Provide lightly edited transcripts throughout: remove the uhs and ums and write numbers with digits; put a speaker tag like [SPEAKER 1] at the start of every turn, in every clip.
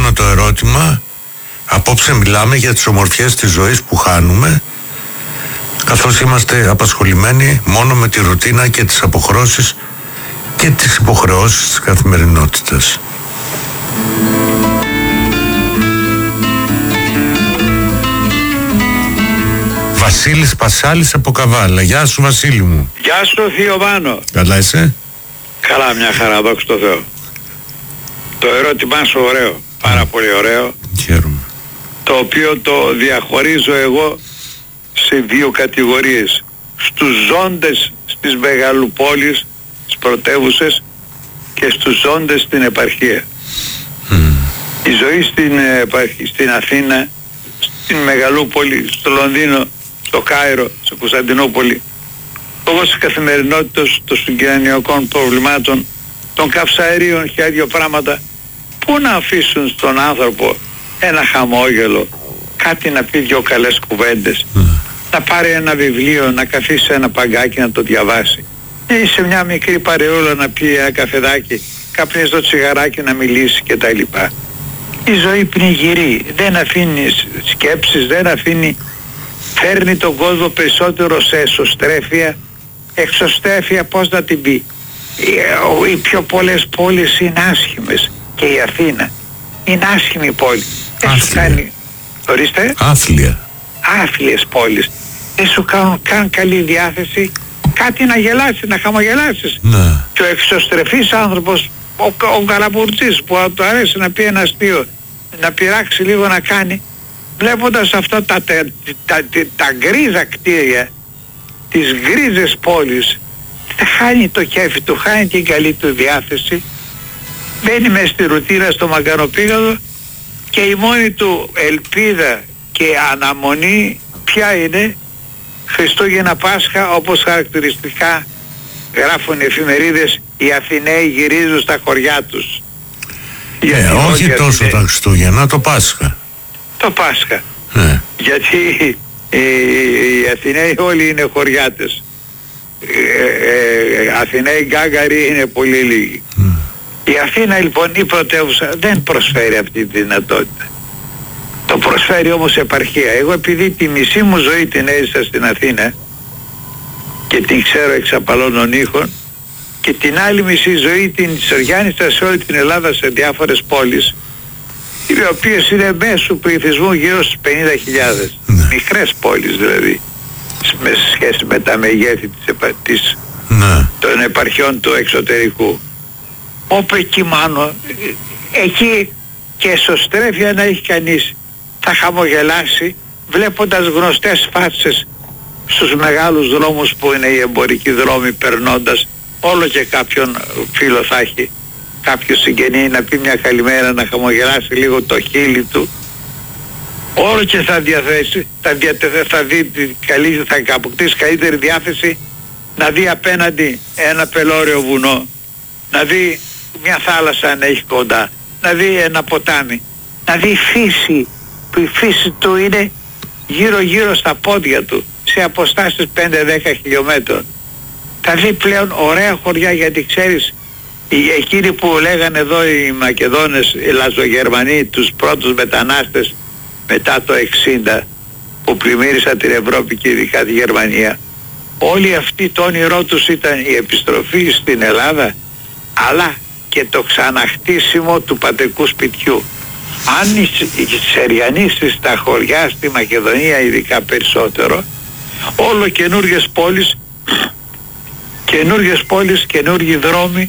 [SPEAKER 1] επαναλαμβάνω το ερώτημα. Απόψε μιλάμε για τις ομορφιές της ζωής που χάνουμε, καθώς είμαστε απασχολημένοι μόνο με τη ρουτίνα και τις αποχρώσεις και τις υποχρεώσεις της καθημερινότητας. Βασίλης Πασάλης από Καβάλα. Γεια σου Βασίλη μου.
[SPEAKER 2] Γεια σου θείο Βάνο.
[SPEAKER 1] Καλά είσαι?
[SPEAKER 2] Καλά, μια χαρά, δόξα τω Θεώ. Το ερώτημά σου ωραίο, πάρα πολύ ωραίο.
[SPEAKER 1] Χαίρομαι.
[SPEAKER 2] Το οποίο το διαχωρίζω εγώ σε δύο κατηγορίες. Στους ζώντες στις μεγαλοπόλεις, στις πρωτεύουσες, και στους ζώντες στην επαρχία. Η ζωή στην Αθήνα, στην μεγαλούπολη, στο Λονδίνο, στο Κάιρο, στο Κωνσταντινούπολη, λόγω της καθημερινότητας των συγκοινωνιακών προβλημάτων, των καυσαερίων και άλλα πράγματα, πού να αφήσουν στον άνθρωπο ένα χαμόγελο, κάτι να πει δυο καλές κουβέντες, να πάρει ένα βιβλίο, να καθίσει σε ένα παγκάκι να το διαβάσει, ή σε μια μικρή παρεούλα να πει ένα καφεδάκι, καπνίζει το τσιγαράκι να μιλήσει κτλ. Η ζωή πνιγυρεί, δεν αφήνει σκέψεις, δεν αφήνει, φέρνει τον κόσμο περισσότερο σε εσωστρέφεια. Εξωστρέφεια, πώς να την πει, οι πιο πολλές πόλεις είναι άσχημες, και η Αθήνα είναι άσχημη πόλη. Δεν σου κάνει, ορίστε, άθλιες πόλεις, δεν σου κάνουν καν καλή διάθεση, κάτι να γελάσεις, να χαμογελάσεις. Και ο εξωστρεφής άνθρωπος, ο καλαμπουρτής που του αρέσει να πει ένα αστείο, να πειράξει λίγο να κάνει, βλέποντας αυτά τα γκρίζα κτίρια, τις γκρίζες πόλεις, χάνει το κέφι του, χάνει την καλή του διάθεση, μπαίνει μες στη ρουτίνα, στο μαγκανοπήγαδο, και η μόνη του ελπίδα και αναμονή ποια είναι? Χριστούγεννα, Πάσχα, όπως χαρακτηριστικά γράφουν οι εφημερίδες, οι Αθηναίοι γυρίζουν στα χωριά τους.
[SPEAKER 1] Όχι τόσο τα Χριστούγεννα, το Πάσχα.
[SPEAKER 2] Το Πάσχα. Γιατί οι Αθηναίοι όλοι είναι χωριάτες. Αθηναίοι γκάγκαροι είναι πολύ λίγοι. Η Αθήνα λοιπόν, η πρωτεύουσα, δεν προσφέρει αυτή τη δυνατότητα. Το προσφέρει όμως επαρχία. Εγώ επειδή τη μισή μου ζωή την έζησα στην Αθήνα και την ξέρω εξ απαλώνων ήχων, και την άλλη μισή ζωή την σοριάνιστα σε όλη την Ελλάδα, σε διάφορες πόλεις, οι οποίες είναι μέσου πληθυσμού γύρω στους 50.000. Μικρές πόλεις δηλαδή, με σχέση με τα μεγέθη των επαρχιών του εξωτερικού. Όπου εκεί μάνο, εκεί και εσωστρέφεια να έχει κανείς, θα χαμογελάσει βλέποντας γνωστές φάτσες στους μεγάλους δρόμους που είναι οι εμπορικοί δρόμοι, περνώντας, όλο και κάποιον φίλο θα έχει, κάποιο συγγενή να πει μια καλημέρα, να χαμογελάσει λίγο το χείλη του, όλο και θα διαθέσει, θα αποκτήσει καλύτερη διάθεση να δει απέναντι ένα πελώριο βουνό, να δει μια θάλασσα αν έχει κοντά, να δει ένα ποτάμι, να δει φύση, που η φύση του είναι γύρω γύρω στα πόδια του, σε αποστάσεις 5-10 χιλιόμετρων. Θα δει πλέον ωραία χωριά, γιατί ξέρεις, εκείνοι που λέγανε εδώ οι Μακεδόνες, οι Λαζογερμανοί, τους πρώτους μετανάστες μετά το 60 που πλημμύρισαν την Ευρώπη και ειδικά τη Γερμανία, όλοι αυτοί το όνειρό τους ήταν η επιστροφή στην Ελλάδα, αλλά και το ξαναχτίσιμο του πατρικού σπιτιού. Αν οι Σεριανίστες στα χωριά, στη Μακεδονία ειδικά περισσότερο, όλο καινούργιες πόλεις, καινούργιοι δρόμοι,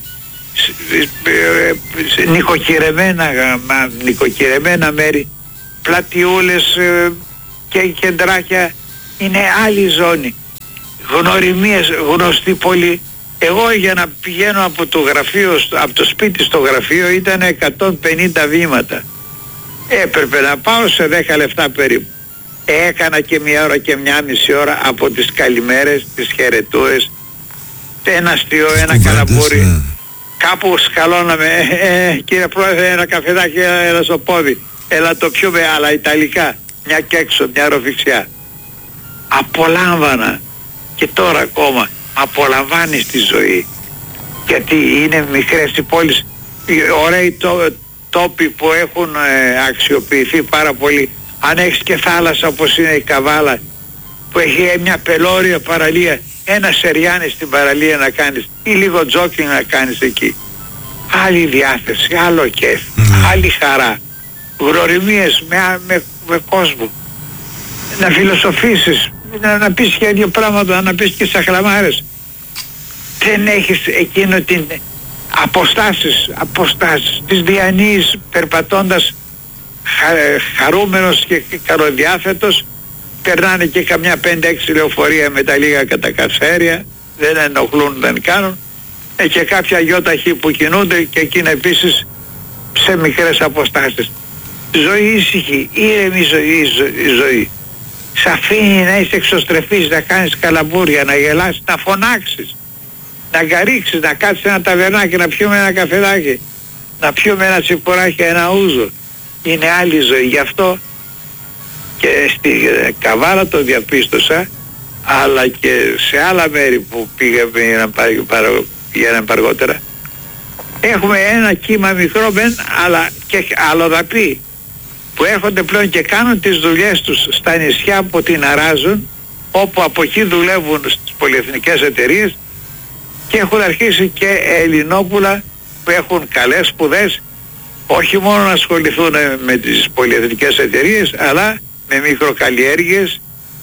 [SPEAKER 2] νοικοκυρεμένα μέρη, πλατιούλες και κεντράκια, είναι άλλη ζώνη. Γνωριμίες, γνωστή πόλη. Εγώ για να πηγαίνω από το σπίτι στο γραφείο ήταν 150 βήματα. Έπρεπε να πάω σε 10 λεπτά περίπου. Έκανα και μια ώρα και μια μισή ώρα από τις καλημέρες, τις χαιρετούρες, ένα αστείο, ένα καλαμπούρι. Κάπου σκαλώναμε, κύριε Πρόεδρε, ένα καφεδάκι, ένα στο πόδι, έλα το πιούμε, αλλά ιταλικά, μια κέξο, μια ροφιξιά. Απολάμβανα, και τώρα ακόμα απολαμβάνεις τη ζωή, γιατί είναι μικρές οι πόλεις, ωραίοι τόποι που έχουν αξιοποιηθεί πάρα πολύ. Αν έχεις και θάλασσα όπως είναι η Καβάλα, που έχει μια πελώρια παραλία, ένα σεριάνι στην παραλία να κάνεις ή λίγο τζόκινγκ να κάνεις εκεί. Άλλη διάθεση, άλλο κέφι, άλλη χαρά, γνωριμίες με κόσμο, να φιλοσοφήσεις, να πεις και δύο πράγματα, να πεις και σαχλαμάρες. Δεν έχεις εκείνο την αποστάσεις, τις διανύεις περπατώντας χαρούμενος και καλοδιάθετος. Περνάνε και καμιά 5-6 λεωφορεία με τα λίγα κατακαυσαέρια, δεν ενοχλούν, δεν κάνουν, και κάποια γιοταχή που κινούνται και εκείνα επίσης σε μικρές αποστάσεις. Ζωή ήσυχη, ήρεμη ζωή. Σ' αφήνει να είσαι εξωστρεφής, να κάνεις καλαμπούρια, να γελάσεις, να φωνάξεις, να γκαρίξεις, να κάτσεις ένα ταβερνάκι, να πιούμε ένα καφεδάκι, να πιούμε ένα τσιπουράκι, ένα ούζο. Είναι άλλη ζωή. Γι' αυτό και στη Καβάλα το διαπίστωσα, αλλά και σε άλλα μέρη που πήγαμε αργότερα. Έχουμε ένα κύμα μικρό μεν, αλλά και αλλοδαπή, που έρχονται πλέον και κάνουν τις δουλειές τους στα νησιά που την αράζουν, όπου από εκεί δουλεύουν στις πολυεθνικές εταιρείες, και έχουν αρχίσει και Ελληνόπουλα που έχουν καλές σπουδές, όχι μόνο να ασχοληθούν με τις πολυεθνικές εταιρείες, αλλά με μικροκαλλιέργειες,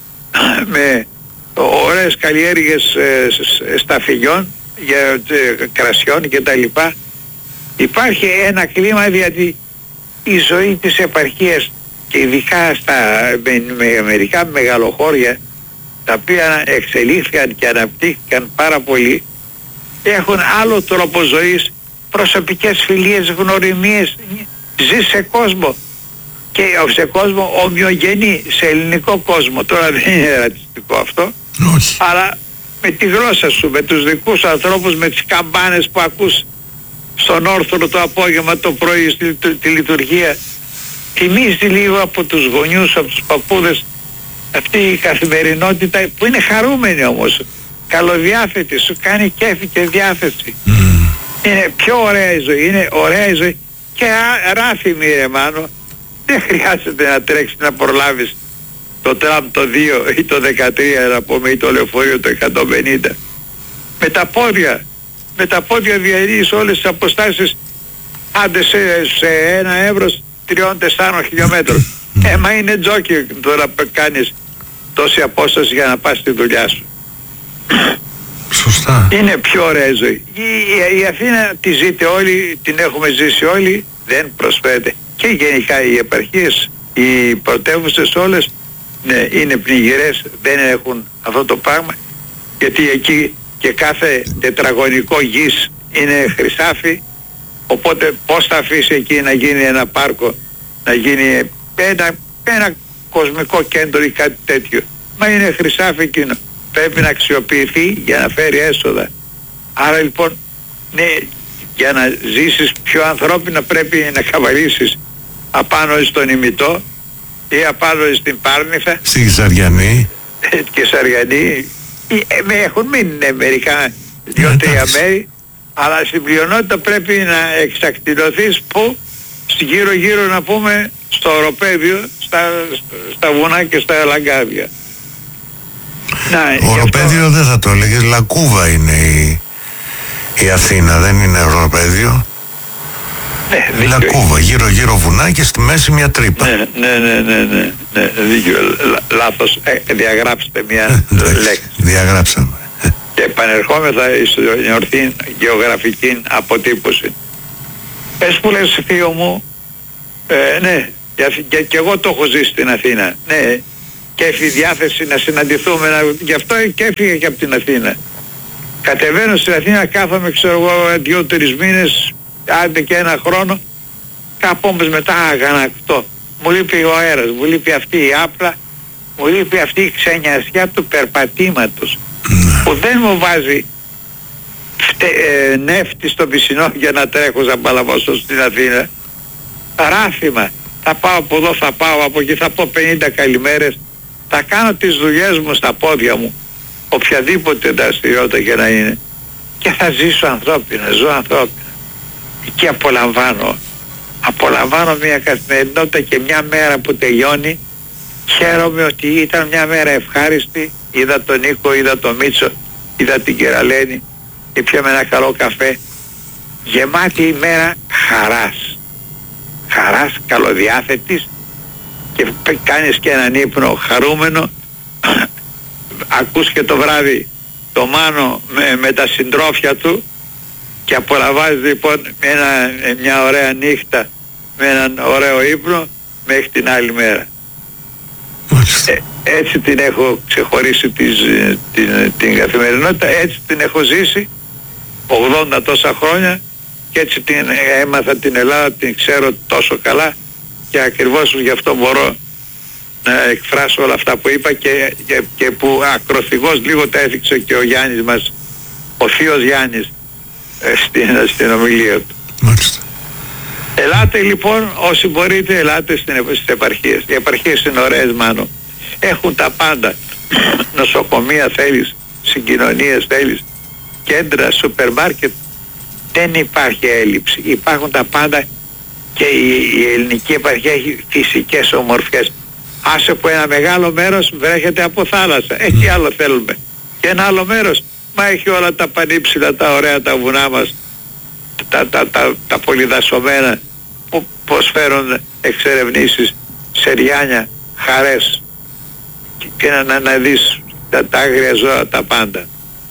[SPEAKER 2] με ωραίες καλλιέργειες σταφυλιών, για κρασιών και τα λοιπά. Υπάρχει ένα κλίμα, γιατί η ζωή της επαρχίας, και ειδικά με μερικά μεγαλοχώρια, τα οποία εξελίχθηκαν και αναπτύχθηκαν πάρα πολύ, έχουν άλλο τρόπο ζωής, προσωπικές φιλίες, γνωριμίες, ζει σε κόσμο, και σε κόσμο ομοιογενή, σε ελληνικό κόσμο. Τώρα δεν είναι ρατσιστικό αυτό,
[SPEAKER 1] όχι,
[SPEAKER 2] αλλά με τη γλώσσα σου, με τους δικούς ανθρώπους, με τις καμπάνες που ακούς στον όρθρο το απόγευμα, το πρωί τη λειτουργία, θυμίζει λίγο από τους γονιούς, από τους παππούδες, αυτή η καθημερινότητα που είναι χαρούμενη όμως, καλοδιάθετη, σου κάνει κέφι και διάθεση. Είναι πιο ωραία η ζωή, είναι ωραία η ζωή και ράθιμη, ρε Μάνο. Δεν χρειάζεται να τρέξεις να προλάβεις το τραμ το 2 ή το 13, να πούμε, ή το λεωφορείο το 150. Με τα πόδια διανύεις όλες τις αποστάσεις, άντε σε ένα εύρος 3-4 χιλιόμετρων. Μα είναι τζόκι τώρα που κάνεις τόση απόσταση για να πας στη δουλειά σου.
[SPEAKER 1] Σωστά.
[SPEAKER 2] Είναι πιο ωραία η ζωή. Η Αθήνα τη ζείτε όλοι, την έχουμε ζήσει όλοι, δεν προσφέρεται. Και γενικά οι επαρχίες, οι πρωτεύουσες όλες, ναι, είναι πνιγυρές, δεν έχουν αυτό το πράγμα, γιατί εκεί και κάθε τετραγωνικό γης είναι χρυσάφι, οπότε πώς θα αφήσει εκεί να γίνει ένα πάρκο, να γίνει ένα κοσμικό κέντρο ή κάτι τέτοιο? Μα είναι χρυσάφι εκείνο. Πρέπει να αξιοποιηθεί για να φέρει έσοδα. Άρα λοιπόν, ναι, για να ζήσεις πιο ανθρώπινα πρέπει να καβαλήσεις απάνω στον Ημιτό ή απάνω στην Πάρνηθα,
[SPEAKER 1] στη Σαριανή
[SPEAKER 2] και Σαριανή. Έχουν μείνει μερικά 2-3 μέρη, αλλά στην πλειονότητα πρέπει να εξακτηλωθείς που γύρω γύρω, να πούμε, στο οροπέδιο, στα βουνά και στα λαγκάδια.
[SPEAKER 1] Οροπέδιο δεν θα το έλεγες, Λακκούβα είναι η Αθήνα, δεν είναι οροπέδιο.
[SPEAKER 2] Ναι,
[SPEAKER 1] Λακκούβα, γύρω γύρω βουνά και στη μέση μια τρύπα.
[SPEAKER 2] Ναι, δίκιο, λάθος, διαγράψτε μια λέξη.
[SPEAKER 1] Διαγράψαμε.
[SPEAKER 2] Και επανερχόμεθα στην ορθή γεωγραφική αποτύπωση. Πες που λες, θείο μου, ναι, και εγώ το έχω ζήσει στην Αθήνα, ναι, και έφυγε διάθεση να συναντηθούμε, γι' αυτό και έφυγε και από την Αθήνα. Κατεβαίνω στην Αθήνα, κάθομαι, ξέρω εγώ, 2-3 μήνες, άντε και ένα χρόνο, κάπου όμως μετά αγανακτώ. Μου λείπει ο αέρας, μου λείπει αυτή η άπλα, μου λείπει αυτή η ξενιασιά του περπατήματος, που δεν μου βάζει νεύτη στο πισινό για να τρέχω σαν παλαβώσω στην Αθήνα. Ράθιμα, θα πάω από εδώ, θα πάω από εκεί, θα πω 50 καλημέρες, θα κάνω τις δουλειές μου στα πόδια μου, οποιαδήποτε δραστηριότητα και να είναι, και θα ζήσω ανθρώπινα, ζω ανθρώπινα. Και απολαμβάνω απολαμβάνω μια καθημερινότητα και μια μέρα που τελειώνει. Χαίρομαι ότι ήταν μια μέρα ευχάριστη. Είδα τον Νίκο, είδα τον Μίτσο, είδα την Κυραλένη, ήπιαμε ένα καλό καφέ. Γεμάτη ημέρα χαράς, καλοδιάθετης, και κάνεις και έναν ύπνο χαρούμενο. Ακούς και το βράδυ το Μάνο με τα συντρόφια του και απολαμβάνεις λοιπόν μια ωραία νύχτα με έναν ωραίο ύπνο μέχρι την άλλη μέρα. Έτσι την έχω ξεχωρίσει την καθημερινότητα, έτσι την έχω ζήσει 80 τόσα χρόνια και έτσι την έμαθα την Ελλάδα, την ξέρω τόσο καλά και ακριβώς γι' αυτό μπορώ να εκφράσω όλα αυτά που είπα και που ακροθυγώς λίγο τα έδειξε και ο Γιάννης μας, ο θείος Γιάννης στην ομιλία του.
[SPEAKER 1] Μάλιστα.
[SPEAKER 2] Ελάτε λοιπόν όσοι μπορείτε, ελάτε στις επαρχίες. Οι επαρχίες είναι ωραίες, Μάνο. Έχουν τα πάντα. Νοσοκομεία θέλεις, συγκοινωνίες θέλεις, κέντρα, σούπερ μάρκετ. Δεν υπάρχει έλλειψη. Υπάρχουν τα πάντα και η ελληνική επαρχία έχει φυσικές ομορφιές. Άσε που ένα μεγάλο μέρος βρέχεται από θάλασσα. Τι άλλο θέλουμε. Και ένα άλλο μέρος, μα έχει όλα τα πανύψηλα, τα ωραία τα βουνά μας, τα πολυδασωμένα που προσφέρουν εξερευνήσεις, σεριάνια, χαρές και να δεις τα άγρια ζώα, τα πάντα.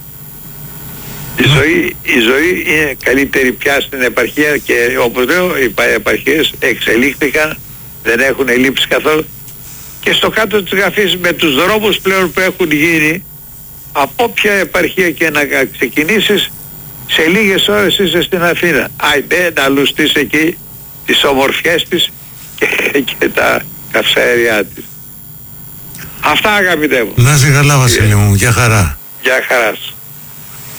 [SPEAKER 2] Η ζωή είναι καλύτερη πια στην επαρχία και όπως λέω οι επαρχίες εξελίχθηκαν, δεν έχουν λείψει καθόλου και στο κάτω της γραφής με τους δρόμους πλέον που έχουν γίνει, από ποια επαρχία και να ξεκινήσεις σε λίγες ώρες είσαι στην Αθήνα. Άιντε να λουστείς εκεί τις ομορφιές της και τα καυσαέρια της. Αυτά, αγαπητέ μου.
[SPEAKER 1] Να είσαι καλά, Βασίλη μου. Γεια χαρά.
[SPEAKER 2] Γεια χαρά.